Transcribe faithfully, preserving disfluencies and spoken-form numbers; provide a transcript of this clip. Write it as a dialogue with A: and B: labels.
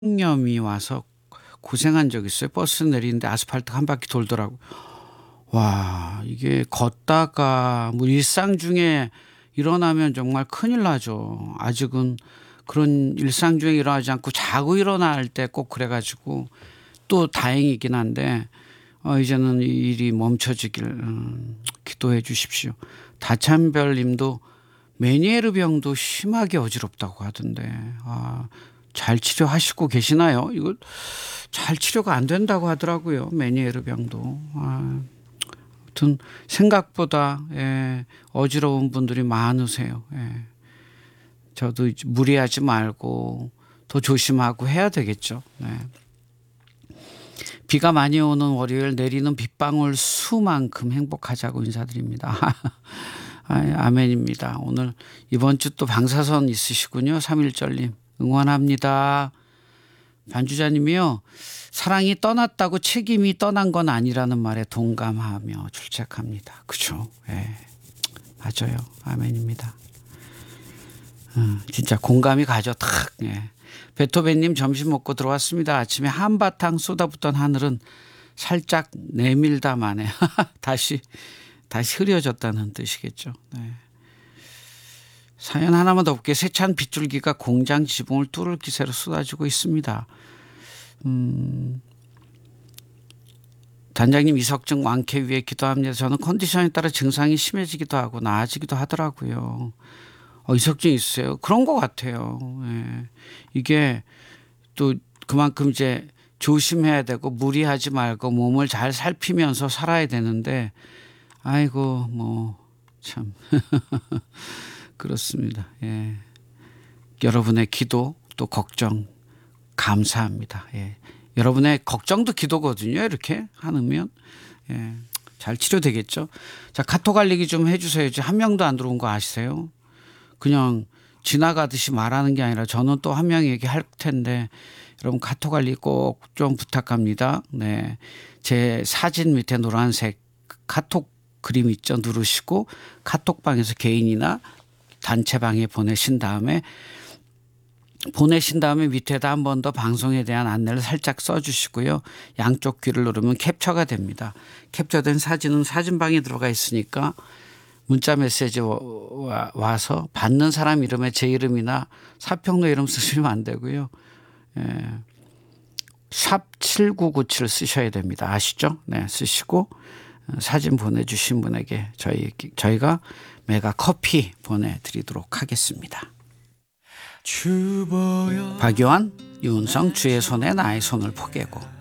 A: 염이 와서 고생한 적 있어요. 버스 내리는데 아스팔트 한 바퀴 돌더라고요. 와, 이게 걷다가 뭐 일상 중에 일어나면 정말 큰일 나죠. 아직은 그런 일상 중에 일어나지 않고 자고 일어날 때 꼭 그래 가지고 또 다행이긴 한데 어 이제는 이 일이 멈춰지길 음 기도해 주십시오. 다찬별 님도 메니에르 병도 심하게 어지럽다고 하던데 아 잘 치료하시고 계시나요? 이거 잘 치료가 안 된다고 하더라고요. 메니에르 병도. 아 아무튼 생각보다 예 어지러운 분들이 많으세요. 예. 저도 이제 무리하지 말고 더 조심하고 해야 되겠죠. 네. 비가 많이 오는 월요일 내리는 빗방울 수만큼 행복하자고 인사드립니다. 아, 아멘입니다. 오늘 이번 주 또 방사선 있으시군요. 삼일절님 응원합니다. 반주자님이요. 사랑이 떠났다고 책임이 떠난 건 아니라는 말에 동감하며 출첵합니다. 그죠? 예. 맞아요. 아멘입니다. 음, 진짜 공감이 가죠. 탁. 예. 베토벤님 점심 먹고 들어왔습니다. 아침에 한바탕 쏟아붓던 하늘은 살짝 내밀다마네. 다시 다시 흐려졌다는 뜻이겠죠. 네. 사연 하나만 더 볼게요. 세찬 빗줄기가 공장 지붕을 뚫을 기세로 쏟아지고 있습니다. 음, 단장님 이석증 완쾌 위해 기도합니다. 저는 컨디션에 따라 증상이 심해지기도 하고 나아지기도 하더라고요. 어, 이석증 있으세요? 그런 것 같아요. 예. 이게 또 그만큼 이제 조심해야 되고 무리하지 말고 몸을 잘 살피면서 살아야 되는데 아이고 뭐 참 그렇습니다. 예. 여러분의 기도 또 걱정 감사합니다. 예. 여러분의 걱정도 기도거든요. 이렇게 하면 예. 잘 치료되겠죠. 자, 카톡 알리기 좀 해주세요. 한 명도 안 들어온 거 아시세요? 그냥 지나가듯이 말하는 게 아니라 저는 또 한 명에게 할 텐데 여러분 카톡 알리 꼭 좀 부탁합니다. 네, 제 사진 밑에 노란색 카톡 그림 있죠. 누르시고 카톡방에서 개인이나 단체방에 보내신 다음에 보내신 다음에 밑에다 한 번 더 방송에 대한 안내를 살짝 써주시고요. 양쪽 귀를 누르면 캡처가 됩니다. 캡처된 사진은 사진방에 들어가 있으니까 문자 메시지 와서 받는 사람 이름에 제 이름이나 사평로 이름 쓰시면 안 되고요. 예. 샵 칠구구칠 쓰셔야 됩니다. 아시죠? 네, 쓰시고 사진 보내주신 분에게 저희, 저희가 메가 커피 보내드리도록 하겠습니다. 박요한, 유은성 주의 손에 나의 손을 포개고